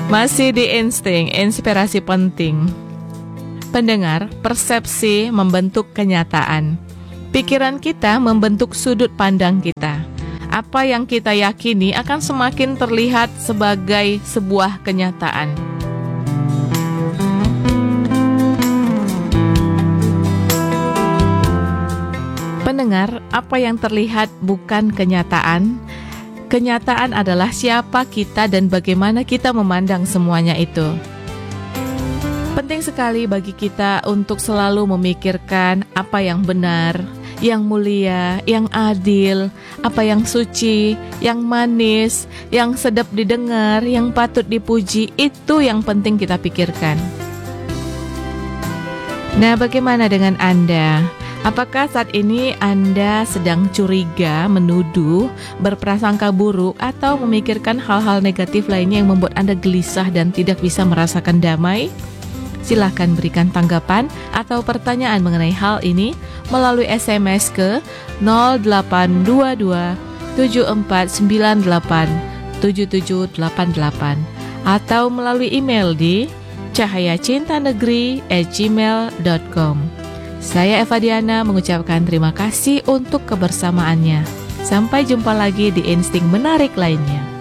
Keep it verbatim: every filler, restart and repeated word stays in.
Masih di Insting, inspirasi penting. Pendengar, persepsi membentuk kenyataan. Pikiran kita membentuk sudut pandang kita. Apa yang kita yakini akan semakin terlihat sebagai sebuah kenyataan. Pendengar, apa yang terlihat bukan kenyataan. Kenyataan adalah siapa kita dan bagaimana kita memandang semuanya itu. Penting sekali bagi kita untuk selalu memikirkan apa yang benar, yang mulia, yang adil, apa yang suci, yang manis, yang sedap didengar, yang patut dipuji. Itu yang penting kita pikirkan. Nah, bagaimana dengan Anda? Apakah saat ini Anda sedang curiga, menuduh, berprasangka buruk, atau memikirkan hal-hal negatif lainnya yang membuat Anda gelisah dan tidak bisa merasakan damai? Silahkan berikan tanggapan atau pertanyaan mengenai hal ini melalui S M S ke nol delapan dua dua tujuh empat sembilan delapan tujuh tujuh delapan delapan atau melalui email di cahayacintanegeri at gmail dot com. Saya Eva Diana mengucapkan terima kasih untuk kebersamaannya. Sampai jumpa lagi di Insting Menarik lainnya.